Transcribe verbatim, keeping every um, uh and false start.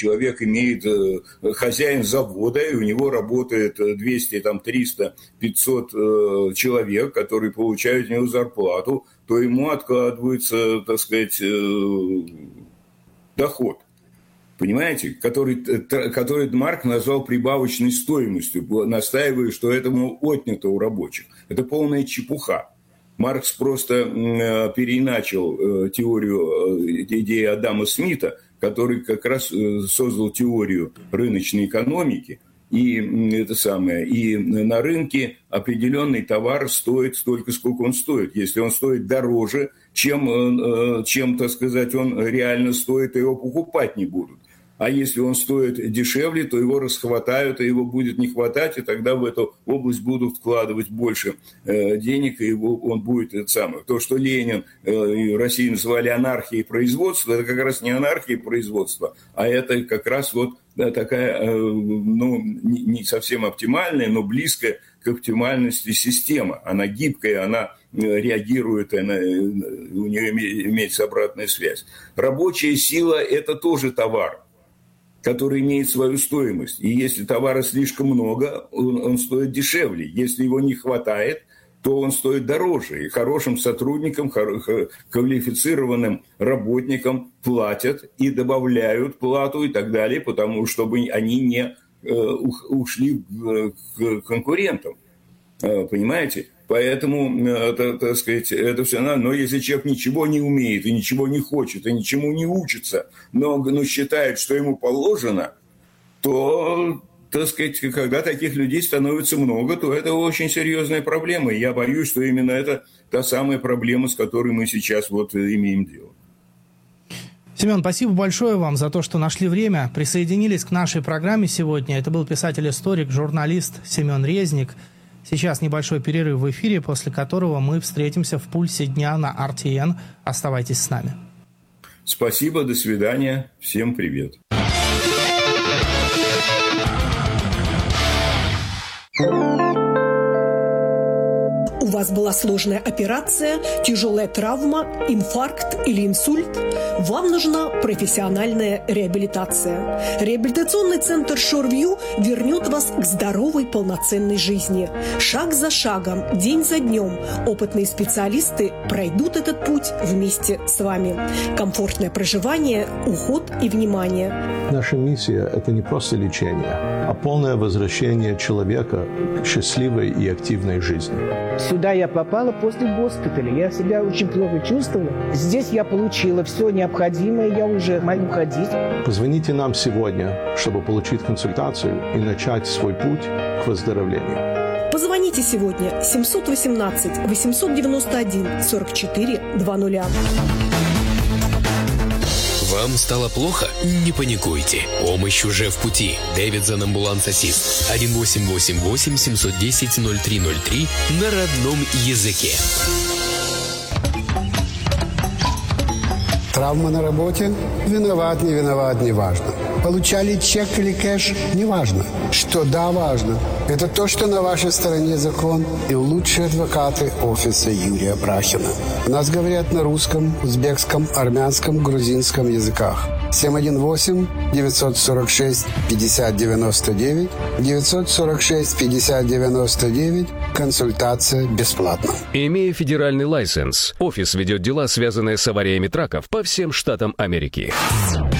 человек имеет хозяин завода, и у него работает двести, там, триста, пятьсот человек, которые получают у него зарплату, то ему откладывается, так сказать, доход. Понимаете, который, который Маркс назвал прибавочной стоимостью, настаивая, что этому отнято у рабочих. Это полная чепуха. Маркс просто переиначил теорию идеи Адама Смита, который как раз создал теорию рыночной экономики. И это самое, и на рынке определенный товар стоит столько, сколько он стоит. Если он стоит дороже, чем, чем, так сказать, он реально стоит, то его покупать не будут. А если он стоит дешевле, то его расхватают, и его будет не хватать, и тогда в эту область будут вкладывать больше э, денег, и его, он будет это самое. То, что Ленин э, и Россию называли анархией производства, это как раз не анархия производства, а это как раз вот да, такая, э, ну, не, не совсем оптимальная, но близкая к оптимальности система. Она гибкая, она реагирует, она, у нее имеется обратная связь. Рабочая сила – это тоже товар, который имеет свою стоимость. И если товара слишком много, он, он стоит дешевле. Если его не хватает, то он стоит дороже. И хорошим сотрудникам, квалифицированным работникам платят и добавляют плату и так далее, потому чтобы они не ушли к конкурентам. Понимаете? Поэтому, это, так сказать, это все надо. Но если человек ничего не умеет, и ничего не хочет, и ничему не учится, но, но считает, что ему положено, то, так сказать, когда таких людей становится много, то это очень серьезная проблема. И я боюсь, что именно это та самая проблема, с которой мы сейчас вот имеем дело. Семен, спасибо большое вам за то, что нашли время, присоединились к нашей программе сегодня. Это был писатель-историк, журналист Семен Резник. Сейчас небольшой перерыв в эфире, после которого мы встретимся в «Пульсе дня» на эр ти эн. Оставайтесь с нами. Спасибо, до свидания. Всем привет. У вас была сложная операция, тяжелая травма, инфаркт или инсульт? Вам нужна профессиональная реабилитация. Реабилитационный центр «Шорвью» вернет вас к здоровой полноценной жизни. Шаг за шагом, день за днем опытные специалисты пройдут этот путь вместе с вами. Комфортное проживание, уход и внимание. Наша миссия – это не просто лечение, а полное возвращение человека к счастливой и активной жизни. Сюда я попала после госпиталя. Я себя очень плохо чувствовала. Здесь я получила все необходимое. Я уже могу ходить. Позвоните нам сегодня, чтобы получить консультацию и начать свой путь к выздоровлению. Позвоните сегодня семь один восемь восемь девять один сорок четыре двадцать. Вам стало плохо? Не паникуйте. Помощь уже в пути. Davidson Ambulance Assist. один восемь восемь восемь семь один ноль ноль три ноль три на родном языке. Травма на работе? Виноват, не виноват, не важно. Получали чек или кэш? Не важно. Что да, важно. Это то, что на вашей стороне закон и лучшие адвокаты офиса Юрия Брахина. У нас говорят на русском, узбекском, армянском, грузинском языках. семь один восемь девятьсот сорок шесть пятьдесят девяносто девять девятьсот сорок шесть пятьдесят девяносто девять. Консультация бесплатна. Имея федеральный лайсенс, офис ведет дела, связанные с авариями траков по всем штатам Америки.